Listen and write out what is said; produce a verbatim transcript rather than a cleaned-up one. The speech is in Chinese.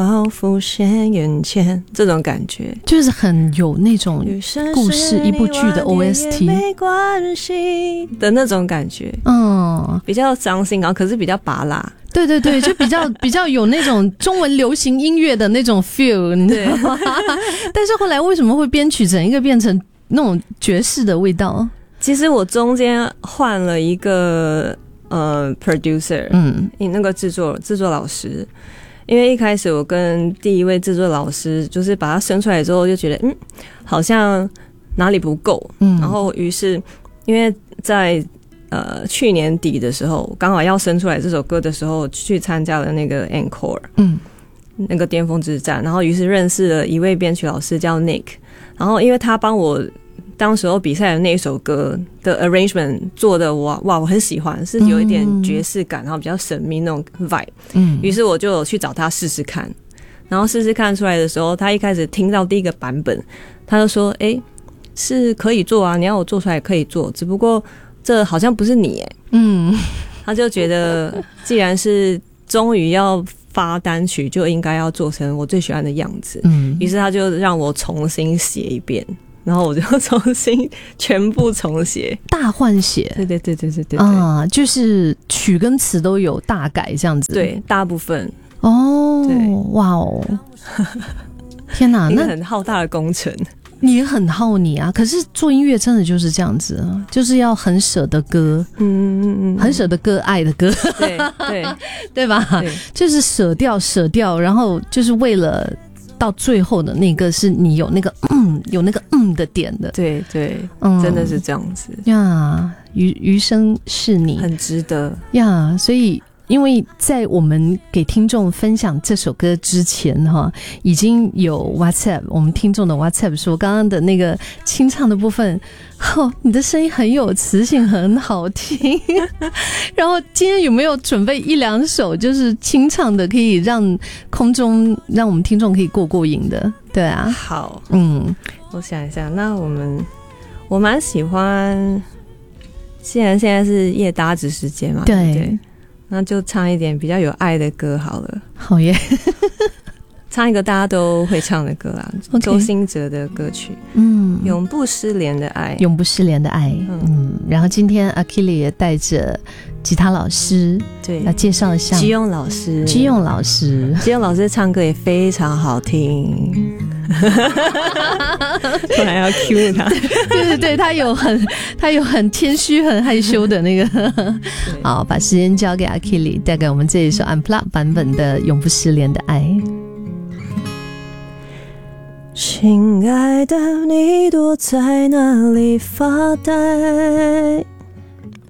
浮现眼前，这种感觉就是很有那种故事一部剧的 O S T 没关系的那种感觉， 嗯， 比较伤心，然后可是比较拔辣。 对对对，就比较比较有那种中文流行音乐的那种 feel， 你知道吗？但是后来为什么会编曲成一个变成那种爵士的味道？ 其实我中间换了一个呃 producer， 嗯，那个制作制作老师。因为一开始我跟第一位制作老师就是把它生出来之后就觉得嗯好像哪里不够，嗯，然后于是因为在呃去年底的时候刚好要生出来这首歌的时候去参加了那个 Encore， 嗯，那个巅峰之战，然后于是认识了一位编曲老师叫 Nick， 然后因为他帮我当时候比赛的那一首歌的 arrangement 做的哇哇我很喜欢，是有一点爵士感，然后比较神秘那种 vibe， 嗯，于是我就有去找他试试看，然后试试看出来的时候，他一开始听到第一个版本，他就说哎、欸，是可以做啊，你要我做出来可以做，只不过这好像不是你哎，嗯，他就觉得既然是终于要发单曲，就应该要做成我最喜欢的样子，嗯，于是他就让我重新写一遍。然后我就重新全部重写， 大换写， 对对对对对对啊，就是曲跟词都有大改这样子， 对，大部分哦，对，哇哦，天哪， 那很浩大的工程， 你也很好你啊。可是做音乐真的就是这样子，就是要很舍得歌，嗯嗯嗯，很舍得歌，爱的歌， 对对对吧？对，就是舍掉舍掉，然后就是为了。到最后的那个是你有那个嗯有那个嗯的点的， 对对，嗯，真的是这样子呀。余余生是你， 很值得呀。所以，因为在我们给听众分享这首歌之前哈，已经有 WhatsApp 我们听众的 WhatsApp 说，刚刚的那个清唱的部分，哦，你的声音很有磁性，很好听。然后今天有没有准备一两首就是清唱的，可以让空中让我们听众可以过过瘾的？对啊， 好，嗯，我想一下，那我们我蛮喜欢，既然现在是夜搭子时间嘛， 对, 对不对？那就唱一点比较有爱的歌好了。 好耶。 唱一个大家都会唱的歌啊， okay. 周兴哲的歌曲，嗯，永不失联的爱， 永不失联的爱，嗯, 嗯然后今天 Akili 也带着吉他老师， 对， 来介绍一下基用老师， 基用老师， 基用老师唱歌也非常好听。突然要 cue 他， 对对对，他有很他有很谦虚、很害羞的那个。好，把时间交给 Akili， 带给我们这一首 Unplugged 版本的《永不失联的爱》。 亲爱的，你躲在哪里发呆？